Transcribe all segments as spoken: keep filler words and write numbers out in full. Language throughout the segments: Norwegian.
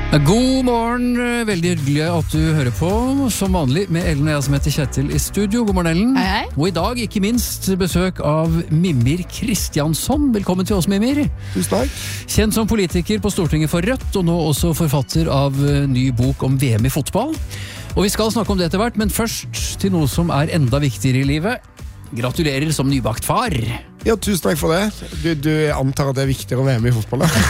God morgen, veldig hyggelig at du hører på, som vanlig med Ellen og jeg som heter Kjetil i studio. God morgen, Ellen. Hei, hei. Og i dag ikke minst besøk av Mimir Kristiansson. Velkommen til oss, Mimir. Tusen takk. Kjent som politiker på Stortinget for Rødt, og nå også forfatter av ny bok om V M i fotball. Og vi skal snakke om det etter hvert, men først til noe som er enda viktigere i livet. Gratulerer som nybakt far. Ja, tusen takk for det. Du, du antar at det er viktigere å V M i fotball, da?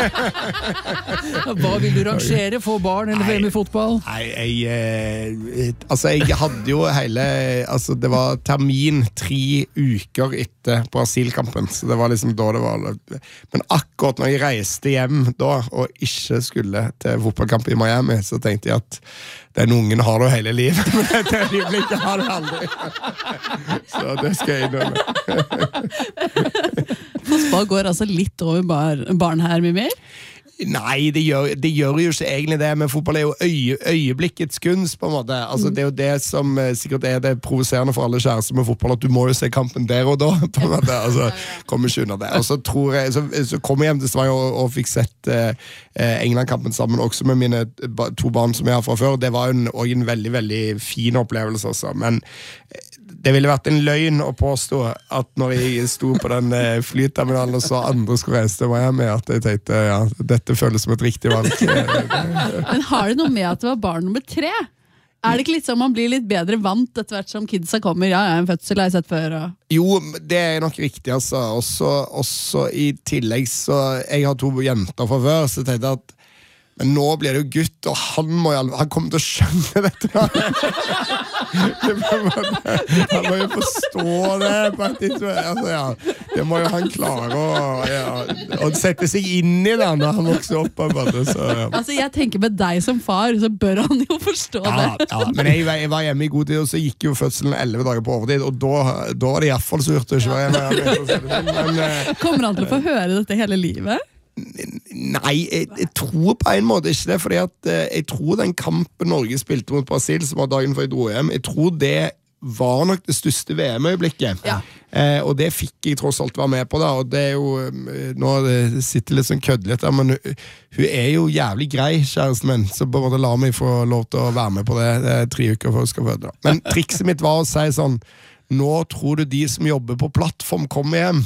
Hva vil du rangere for barn eller V M i fotball? Nei, jeg, eh, altså jeg hadde jo hele, altså det var termin tre uker etter Brasil-kampen, så det var liksom da det var, men akkurat når jeg reiste hjem da, og ikke skulle til fotballkamp i Miami, så tenkte jeg at den ungen har du hele livet, men dette øyeblikket har du aldri. Så det skal jeg innrømme. Fotball går altså litt over bar, barn her, Mimir? Nei, det gjør, det gjør jo ikke egentlig det, men fotball er jo øye, øyeblikkets kunst, på en måte. Altså, det er jo det som eh, sikkert er det provoserende for alle kjærester med fotball, at du må jo se kampen der og da, på en måte. Altså, kommer ikke under det. Og så tror jeg, så, så kom jeg hjem til Sverige og, og fikk sett eh, England-kampen sammen, også med mine to barn som jeg har fra før. Det var jo en, også en veldig, veldig fin opplevelse, altså. Men det ville vært en løgn å påstå at når jeg sto på den flyterminalen og så andre skulle reise til Miami, at jeg tenkte, ja, dette føles som et riktig valg. Men har det noe med at det var barn nummer tre? Er det ikke litt sånn man blir litt bedre vant etter hvert som kidsa kommer? Ja, jeg har en fødsel, har jeg sett før. Og... Jo, det er nok riktig, altså. Også, også i tillegg, så jeg har to jenter fra før, så tenkte jeg at men nå blir det jo gutt, og han må jo han kommer til å skjønne dette. Han må jo forstå det på et tidspunkt. Altså, ja, det må jo han klare å, ja, å sette seg inn i det når han vokser opp. Måte, så, ja. Altså, jeg tenker med deg som far, så bør han jo forstå ja, det. Ja, men jeg, jeg var hjemme i god tid, og så gikk jo fødselen elleve dager på overtid, og da, da var det i hvert fall surt å ikke være hjemme. Men, men, kommer han til å få høre dette hele livet? Nei, jeg, jeg tror på en måte ikke det, fordi at eh, jeg tror den kampen Norge spilte mot Brasil, som var dagen før jeg dro hjem, jeg tror det var nok det største V M-øyeblikket. Ja. Eh, og det fikk jeg tross alt være med på da, og det er jo, nå det sitter litt sånn køddelig der, men hun, hun er jo jævlig grei, kjæresten min, så bare la meg få lov til å være med på det, det er tre uker før jeg skal føde da. Men trikset mitt var å si sånn, nå tror du de som jobber på plattform kommer hjem.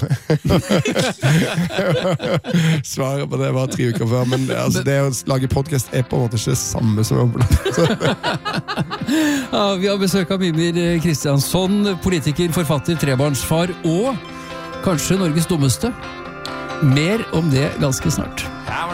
Svaret på det var tre uker før, men altså, det å lage podcast er på en måte ikke det samme som jobber på plattform. Ja, vi har besøk av Mimir Kristiansson, politiker, forfatter, trebarnsfar og kanskje Norges dummeste. Mer om det ganske snart.